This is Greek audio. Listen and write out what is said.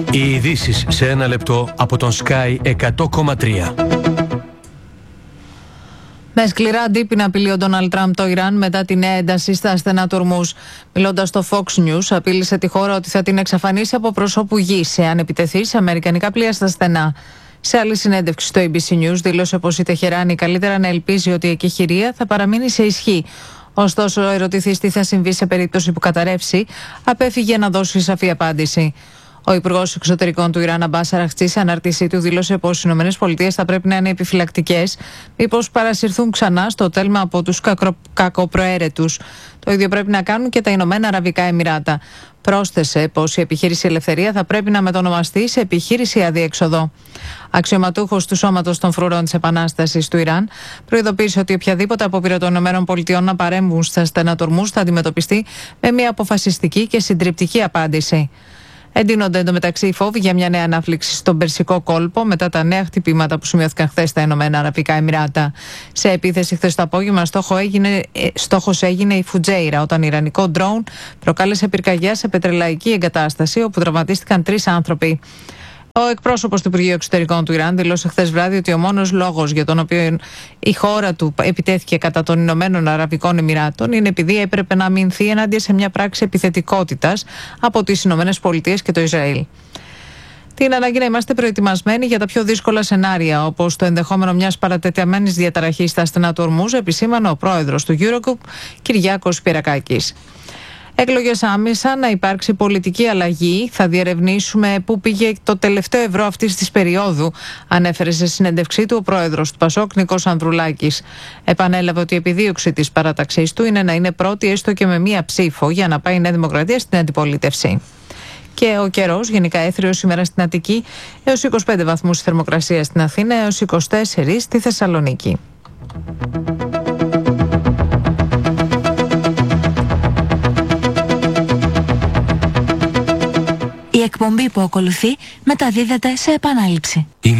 Οι ειδήσεις σε ένα λεπτό από τον Sky 100,3. Με σκληρά αντίπεινα απειλεί ο Ντόναλντ Τραμπ το Ιράν μετά την ένταση στα στενά του Ορμούζ. Μιλώντας στο Fox News, απείλησε τη χώρα ότι θα την εξαφανίσει από προσώπου γης εάν επιτεθεί σε αμερικανικά πλοία στα στενά. Σε άλλη συνέντευξη στο ABC News, δήλωσε πως η Τεχεράνη καλύτερα να ελπίζει ότι η εκεχηρία θα παραμείνει σε ισχύ. Ωστόσο, ερωτηθείς τι θα συμβεί σε περίπτωση που καταρρεύσει, απέφυγε να δώσει σαφή απάντηση. Ο Υπουργός Εξωτερικών του Ιράν, Αμπάς Αραχτζή, σε ανάρτησή του δήλωσε πως οι ΗΠΑ θα πρέπει να είναι επιφυλακτικές, μήπως παρασυρθούν ξανά στο τέλμα από τους κακοπροαίρετους. Το ίδιο πρέπει να κάνουν και τα Ηνωμένα Αραβικά Εμιράτα. Πρόσθεσε πως η επιχείρηση Ελευθερία θα πρέπει να μετονομαστεί σε επιχείρηση Αδιέξοδο. Αξιωματούχος του Σώματος των Φρουρών της Επανάστασης του Ιράν προειδοποίησε ότι οποιαδήποτε απόπειρα των ΗΠΑ να παρέμβουν στα στενά του Ορμούζ θα αντιμετωπιστεί με μια αποφασιστική και συντριπτική απάντηση. Εντείνονται εντωμεταξύ οι φόβοι για μια νέα ανάφλιξη στον Περσικό κόλπο μετά τα νέα χτυπήματα που σημειώθηκαν χθες στα Ηνωμένα Αραβικά Εμιράτα. Σε επίθεση χθες το απόγευμα, στόχος έγινε η Φουτζέιρα, όταν ιρανικό ντρόουν προκάλεσε πυρκαγιά σε πετρελαϊκή εγκατάσταση, όπου τραυματίστηκαν 3 άνθρωποι. Ο εκπρόσωπος του Υπουργείου Εξωτερικών του Ιράν δήλωσε χθες βράδυ ότι ο μόνος λόγος για τον οποίο η χώρα του επιτέθηκε κατά των Ηνωμένων Αραβικών Εμιράτων είναι επειδή έπρεπε να αμυνθεί ενάντια σε μια πράξη επιθετικότητας από τις Ηνωμένες Πολιτείες και το Ισραήλ. Την ανάγκη να είμαστε προετοιμασμένοι για τα πιο δύσκολα σενάρια, όπως το ενδεχόμενο μιας παρατεταμένης διαταραχής στα στενά του Ορμούζ, επισήμανε ο πρόεδρος του Eurogroup, Κυριάκος Πυρακάκης. Έκλογες άμεσα να υπάρξει πολιτική αλλαγή. Θα διερευνήσουμε πού πήγε το τελευταίο ευρώ αυτής της περίοδου, ανέφερε σε συνέντευξή του ο πρόεδρος του Πασόκ, Νίκος Ανδρουλάκης. Επανέλαβε ότι η επιδίωξη της παράταξής του είναι να είναι πρώτη έστω και με μία ψήφο για να πάει η Νέα Δημοκρατία στην αντιπολίτευση. Και ο καιρός, γενικά έθριος σήμερα στην Αττική, έως 25 βαθμούς θερμοκρασία στην Αθήνα, έως 24 στη Θεσσαλονίκη. Η εκπομπή που ακολουθεί μεταδίδεται σε επανάληψη.